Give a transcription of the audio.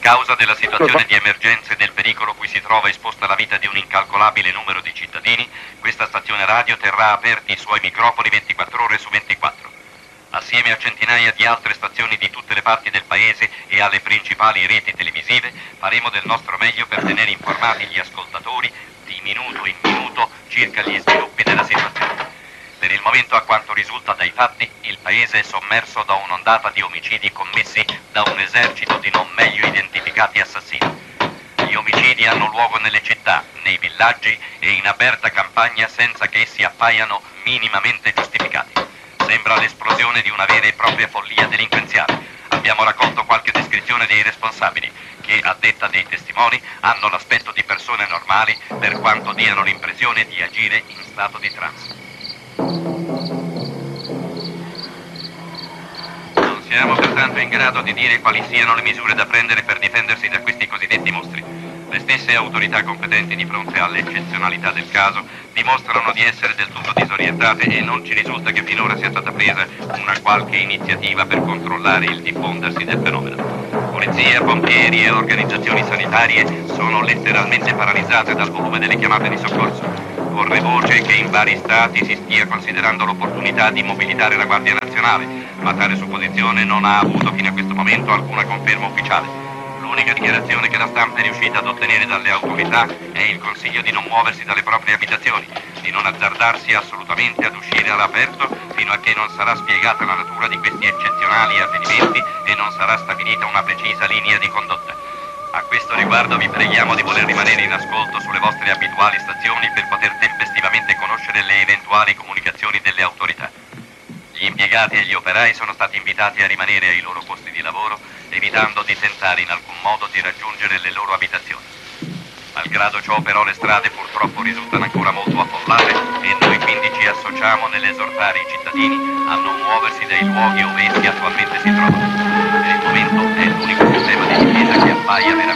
causa della situazione di emergenza e del pericolo cui si trova esposta la vita di un incalcolabile numero di cittadini, questa stazione radio terrà aperti i suoi microfoni 24 ore su 24. Assieme a centinaia di altre stazioni di tutte le parti del paese e alle principali reti televisive, faremo del nostro meglio per tenere informati gli ascoltatori di minuto in minuto circa gli sviluppi della situazione. Per il momento, a quanto risulta dai fatti, il paese è sommerso da un'ondata di omicidi commessi da un esercito di non meglio identificati assassini. Gli omicidi hanno luogo nelle città, nei villaggi e in aperta campagna senza che essi appaiano minimamente giustificati. Sembra l'esplosione di una vera e propria follia delinquenziale. Abbiamo raccolto qualche descrizione dei responsabili, che, a detta dei testimoni, hanno l'aspetto di persone normali per quanto diano l'impressione di agire in stato di trance. Non siamo pertanto in grado di dire quali siano le misure da prendere per difendersi da questi cosiddetti mostri. Le stesse autorità competenti di fronte all'eccezionalità del caso dimostrano di essere del tutto disorientate e non ci risulta che finora sia stata presa una qualche iniziativa per controllare il diffondersi del fenomeno. Polizia, pompieri e organizzazioni sanitarie sono letteralmente paralizzate dal volume delle chiamate di soccorso. Corre voce che in vari stati si stia considerando l'opportunità di mobilitare la Guardia Nazionale, ma tale supposizione non ha avuto fino a questo momento alcuna conferma ufficiale. L'unica dichiarazione che la stampa è riuscita ad ottenere dalle autorità è il consiglio di non muoversi dalle proprie abitazioni, di non azzardarsi assolutamente ad uscire all'aperto fino a che non sarà spiegata la natura di questi eccezionali avvenimenti e non sarà stabilita una precisa linea di condotta. A questo riguardo vi preghiamo di voler rimanere in ascolto sulle vostre abituali stazioni per poter tempestivamente conoscere le eventuali comunicazioni delle autorità. Gli impiegati e gli operai sono stati invitati a rimanere ai loro posti di lavoro, evitando di tentare in alcun modo di raggiungere le loro abitazioni. Malgrado ciò, però, le strade purtroppo risultano ancora molto affollate e noi quindi ci associamo nell'esortare i cittadini a non muoversi dai luoghi ove essi attualmente si trovano. Per il momento è l'unico sistema di difesa che appaia veramente